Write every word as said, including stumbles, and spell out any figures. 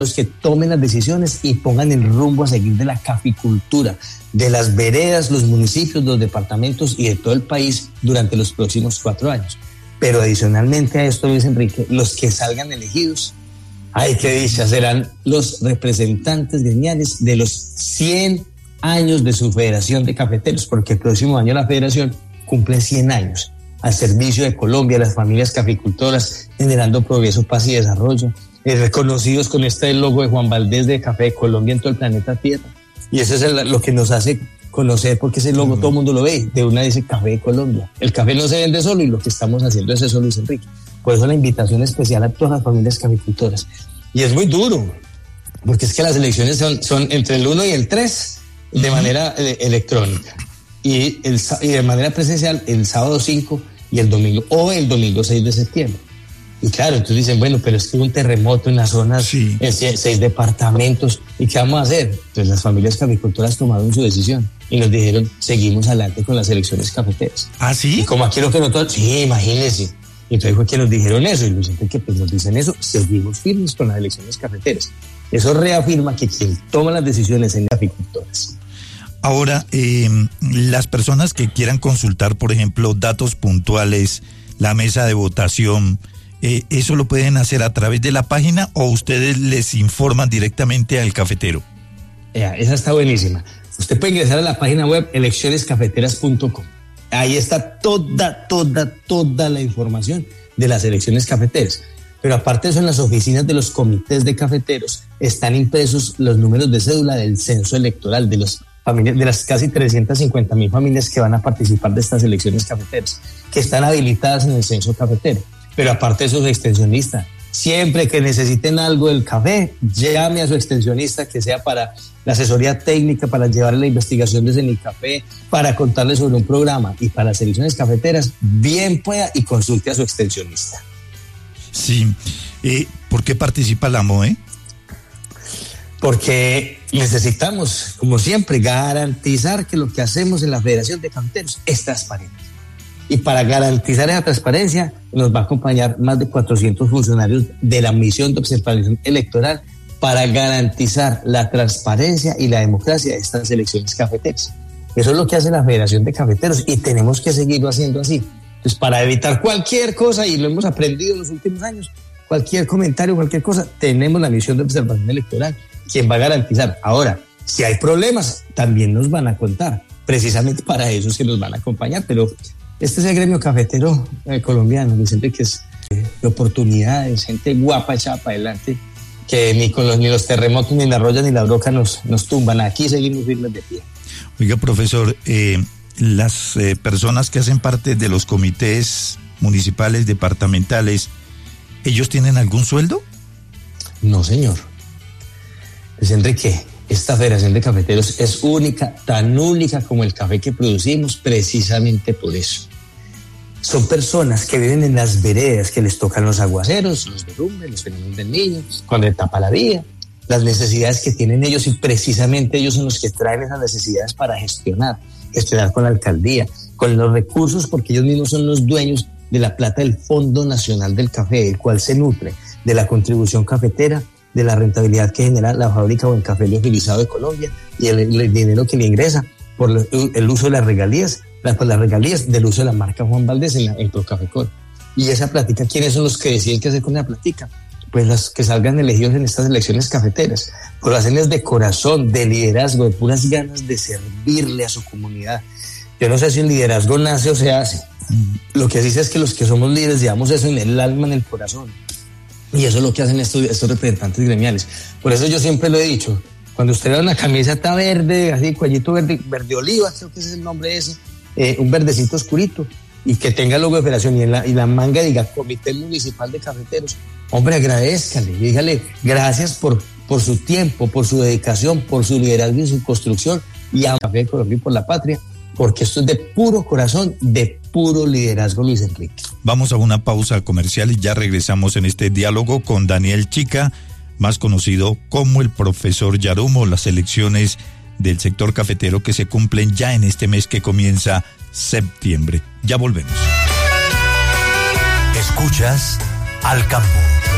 los que tomen las decisiones y pongan el rumbo a seguir de la caficultura, de las veredas, los municipios, los departamentos y de todo el país durante los próximos cuatro años. Pero adicionalmente a esto, Luis Enrique, los que salgan elegidos, ay, qué dicha, serán los representantes gremiales de los cien años de su Federación de Cafeteros, porque el próximo año la Federación cumple cien años al servicio de Colombia, las familias caficultoras, generando progreso, paz y desarrollo, eh, reconocidos con este logo de Juan Valdés de Café de Colombia en todo el planeta Tierra. Y eso es el, lo que nos hace conocer, porque ese logo uh-huh. todo el mundo lo ve, de una dice Café de Colombia. El café no se vende solo y lo que estamos haciendo es eso, Luis Enrique. Por eso la invitación especial a todas las familias caficultoras. Y es muy duro, porque es que las elecciones son, son entre el uno y el tres de uh-huh. manera eh, electrónica. Y, el, y de manera presencial el sábado cinco y el domingo, o el domingo seis de septiembre. Y claro, entonces dicen, bueno, pero es que hubo un terremoto en las zonas, sí. en seis, seis departamentos, ¿y qué vamos a hacer? Entonces las familias caficultoras tomaron su decisión y nos dijeron, seguimos adelante con las elecciones cafeteras. ¿Ah, sí? Y como aquí lo que nosotros, sí, imagínense. Y entonces fue que nos dijeron eso, y Luis Enrique, que pues nos dicen eso, seguimos firmes con las elecciones cafeteras. Eso reafirma que quien toma las decisiones en caficultoras. Ahora, eh, las personas que quieran consultar, por ejemplo, datos puntuales, la mesa de votación, eh, ¿eso lo pueden hacer a través de la página o ustedes les informan directamente al cafetero? Ya, esa está buenísima. Usted puede ingresar a la página web elecciones cafeteras punto com. Ahí está toda, toda, toda la información de las elecciones cafeteras. Pero aparte de eso, en las oficinas de los comités de cafeteros están impresos los números de cédula del censo electoral de los familias, de las casi trescientas cincuenta mil familias que van a participar de estas elecciones cafeteras, que están habilitadas en el censo cafetero. Pero aparte de eso, su extensionista, siempre que necesiten algo del café, llame a su extensionista, que sea para la asesoría técnica, para llevarle la investigación desde el café, para contarle sobre un programa, y para las elecciones cafeteras, bien pueda y consulte a su extensionista. Sí, eh, ¿por qué participa la M O E? Porque necesitamos, como siempre, garantizar que lo que hacemos en la Federación de Cafeteros es transparente. Y para garantizar esa transparencia nos va a acompañar más de cuatrocientos funcionarios de la misión de observación electoral para garantizar la transparencia y la democracia de estas elecciones cafeteras. Eso es lo que hace la Federación de Cafeteros y tenemos que seguirlo haciendo así. Entonces, para evitar cualquier cosa, y lo hemos aprendido en los últimos años, cualquier comentario, cualquier cosa, tenemos la misión de observación electoral, quien va a garantizar. Ahora, si hay problemas, también nos van a contar. Precisamente para eso es que nos van a acompañar, pero este es el gremio cafetero eh, colombiano, que siempre que es eh, de oportunidades, gente guapa echada para adelante, que ni con los, ni los terremotos, ni la roya, ni la broca nos, nos tumban. Aquí seguimos firmes de pie. Oiga, profesor, eh, las eh, personas que hacen parte de los comités municipales, departamentales, ¿ellos tienen algún sueldo? No, señor. Pues Enrique, esta Federación de Cafeteros es única, tan única como el café que producimos, precisamente por eso. Son personas que viven en las veredas, que les tocan los aguaceros, los derrumbes, los fenómenos del niño, cuando le tapa la vía, las necesidades que tienen ellos, y precisamente ellos son los que traen esas necesidades para gestionar, gestionar con la alcaldía, con los recursos, porque ellos mismos son los dueños de la plata del Fondo Nacional del Café, el cual se nutre de la contribución cafetera, de la rentabilidad que genera la fábrica Buen Café Liofilizado de Colombia y el, el dinero que le ingresa por el uso de las regalías, por las regalías del uso de la marca Juan Valdés en, la, en Procafecol. Y esa plática, ¿quiénes son los que deciden qué hacer con esa plática? Pues los que salgan elegidos en estas elecciones cafeteras. Pues lo hacen es de corazón, de liderazgo, de puras ganas de servirle a su comunidad. Yo no sé si el liderazgo nace o se hace. Lo que dice es que los que somos líderes llevamos eso en el alma, en el corazón. Y eso es lo que hacen estos, estos representantes gremiales. Por eso yo siempre lo he dicho, cuando usted ve una camiseta verde, así, cuellito verde, verde oliva, creo que ese es el nombre ese, eh, un verdecito oscurito, y que tenga el logo de federación y, en la, y la manga diga Comité Municipal de Cafeteros, hombre, agradézcale, dígale gracias por, por su tiempo, por su dedicación, por su liderazgo y su construcción, y a Café de Colombia y por la patria, porque esto es de puro corazón, de puro liderazgo, Luis Enrique. Vamos a una pausa comercial y ya regresamos en este diálogo con Daniel Chica, más conocido como el profesor Yarumo, las elecciones del sector cafetero que se cumplen ya en este mes que comienza septiembre. Ya volvemos. Escuchas Al Campo.